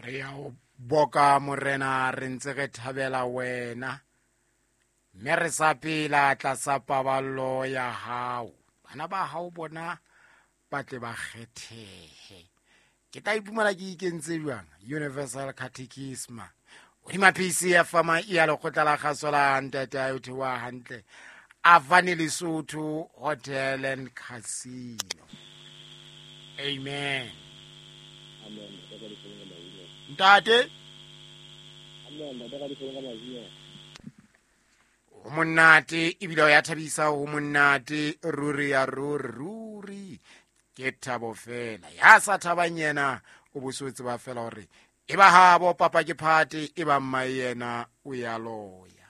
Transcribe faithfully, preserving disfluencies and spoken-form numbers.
re ya o boka morena re ntse re thabela wena mme re sa pela tlasa paballo ya hao bana ba hao bona ba tle ba kgethehe ke tla iphumana ke ikentse jwang Universal Catechism o di maphisi ya fama ya lekgotla la kgaso la ntate a yothi wa hantle Avani Lesotho Hotel and Casino. Amen. Amen. Ntate Amen. o monate ebile o ya thabisa o monate ruri ya ruri ruri ke thabo fela ya sa thabanyena o bosotse ba fela hore e ba habo papa ke phate e ba mma yena o ya loya